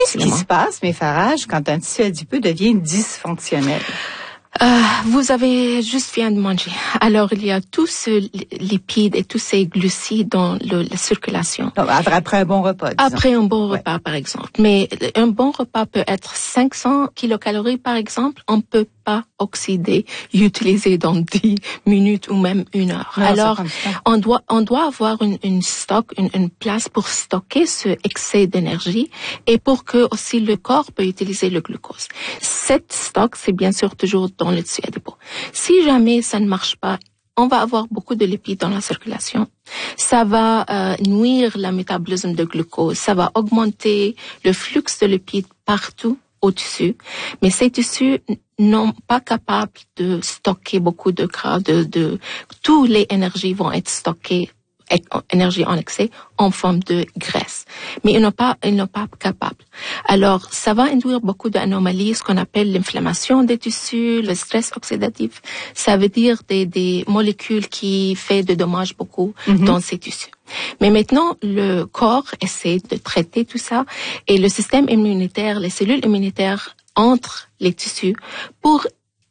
Qu'est-ce qui se passe, mes Farage, quand un tissu adipeux devient dysfonctionnel? Vous avez juste bien de manger. Alors, il y a tous ces lipides et tous ces glucides dans la circulation. Donc, après un bon repas, disons. Après un bon repas, par exemple. Mais un bon repas peut être 500 kilocalories, par exemple. On peut pas oxyder, utiliser dans 10 minutes ou même 1 heure. Non, alors, on doit avoir une place pour stocker ce excès d'énergie et pour que aussi le corps peut utiliser le glucose. Cette stock, c'est bien sûr toujours dans le tissu adipeux. Si jamais ça ne marche pas, on va avoir beaucoup de lipides dans la circulation. Ça va nuire le métabolisme de glucose. Ça va augmenter le flux de lipides partout au tissu. Mais ces tissus n'ont pas capables de stocker beaucoup de gras. Toutes les énergies vont être stockées, énergie en excès, en forme de graisse. Mais ils n'ont pas capables. Alors, ça va induire beaucoup d'anomalies, ce qu'on appelle l'inflammation des tissus, le stress oxydatif. Ça veut dire des molécules qui font de dommages beaucoup dans ces tissus. Mais maintenant, le corps essaie de traiter tout ça et le système immunitaire, les cellules immunitaires entrent les tissus pour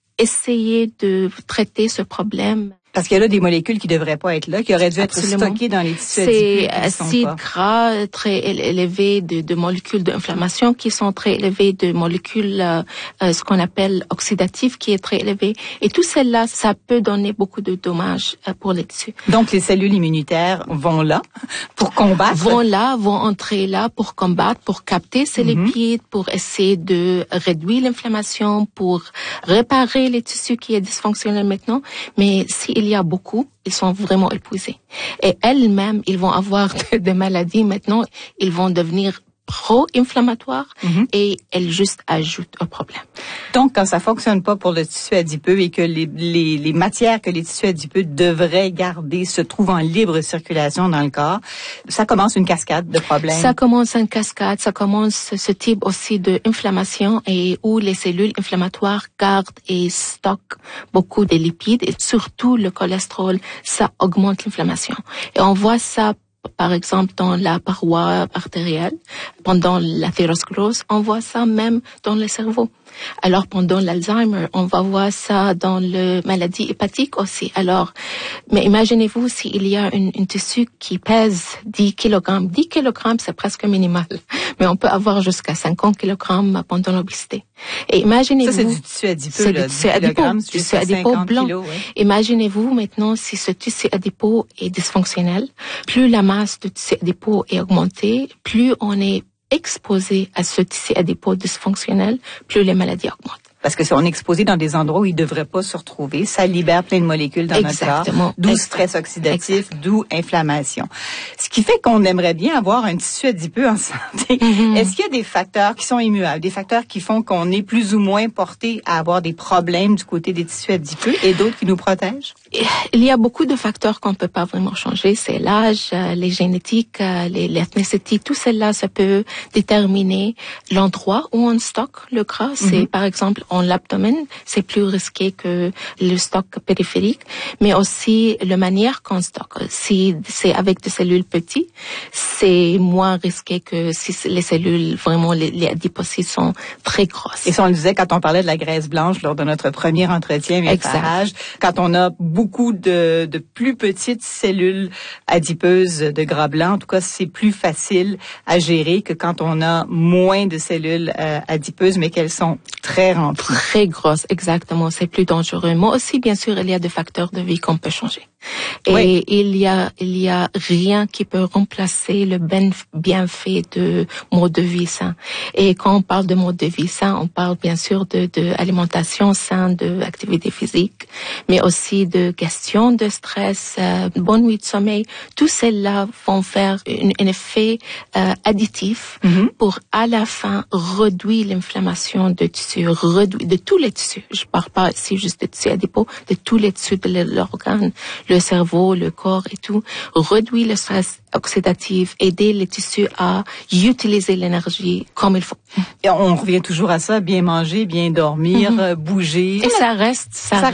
essayer de traiter ce problème. Parce qu'il y a là des molécules qui devraient pas être là, qui auraient dû être stockées dans les tissus adipeux. C'est acides gras très élevés de molécules d'inflammation qui sont très élevées, de molécules, ce qu'on appelle oxydatives qui est très élevé. Et tout cela, ça peut donner beaucoup de dommages pour les tissus. Donc, les cellules immunitaires vont là pour combattre? Vont entrer là pour combattre, pour capter ces lipides, pour essayer de réduire l'inflammation, pour réparer les tissus qui est dysfonctionnels maintenant. Mais il y a beaucoup, ils sont vraiment épuisés. Et elles-mêmes, ils vont avoir des maladies maintenant, ils vont devenir pro-inflammatoires et elles juste ajoutent un problème. Donc, quand ça fonctionne pas pour le tissu adipeux et que les matières que les tissus adipeux devraient garder se trouvent en libre circulation dans le corps, ça commence une cascade de problèmes. Ça commence une cascade, ça commence ce type aussi d'inflammation et où les cellules inflammatoires gardent et stockent beaucoup de lipides et surtout le cholestérol, ça augmente l'inflammation. Et on voit ça par exemple dans la paroi artérielle, pendant l'athérosclérose, on voit ça même dans le cerveau. Alors pendant l'Alzheimer, on va voir ça dans la maladie hépatique aussi. Alors, mais imaginez-vous s'il y a une tissu qui pèse 10 kg. 10 kg, c'est presque minimal. Mais on peut avoir jusqu'à 50 kg pendant l'obésité. Et imaginez-vous. Ça, c'est du tissu adipeux, là. Du tissu adipeux blanc. Kilos, ouais. Imaginez-vous maintenant si ce tissu adipeux est dysfonctionnel. Plus la masse de tissu adipeux est augmentée, plus on est exposé à ce tissu adipeux dysfonctionnel, plus les maladies augmentent. Parce que si on est exposé dans des endroits où il ne devrait pas se retrouver, ça libère plein de molécules dans notre corps, d'où stress oxydatif, d'où inflammation. Ce qui fait qu'on aimerait bien avoir un tissu adipeux en santé. Est-ce qu'il y a des facteurs qui sont immuables, des facteurs qui font qu'on est plus ou moins porté à avoir des problèmes du côté des tissus adipeux et d'autres qui nous protègent? Il y a beaucoup de facteurs qu'on ne peut pas vraiment changer. C'est l'âge, les génétiques, l'ethnicité, tout cela, ça peut déterminer l'endroit où on stocke le gras. C'est par exemple en l'abdomen, c'est plus risqué que le stock périphérique, mais aussi la manière qu'on stocke. Si c'est avec des cellules petites, c'est moins risqué que si les cellules, vraiment, les adipocytes sont très grosses. Et ça, on le disait quand on parlait de la graisse blanche lors de notre premier entretien, quand on a beaucoup de plus petites cellules adipeuses de gras blanc, en tout cas, c'est plus facile à gérer que quand on a moins de cellules adipeuses, mais qu'elles sont très remplies. Très grosse, exactement. C'est plus dangereux. Moi aussi, bien sûr, il y a des facteurs de vie qu'on peut changer. Et il y a rien qui peut remplacer le bienfait de mode de vie sain. Et quand on parle de mode de vie sain, on parle bien sûr de alimentation saine, de activité physique, mais aussi de gestion de stress, bonne nuit de sommeil. Tout cela vont faire un effet additif pour à la fin réduire l'inflammation de tissus, de tous les tissus. Je parle pas ici juste de tissus adipeux, de tous les tissus de l'organe, le cerveau, le corps et tout. Réduire le stress oxydatif, aider les tissus à utiliser l'énergie comme il faut. Et on revient toujours à ça, bien manger, bien dormir, bouger. Et ça reste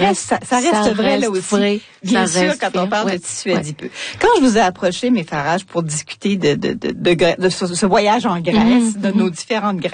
vrai là aussi. Vrai, bien sûr, quand on parle de tissu adipeux. Quand je vous ai approché, mes Farage, pour discuter de ce voyage en Grèce, de nos différentes Grèces,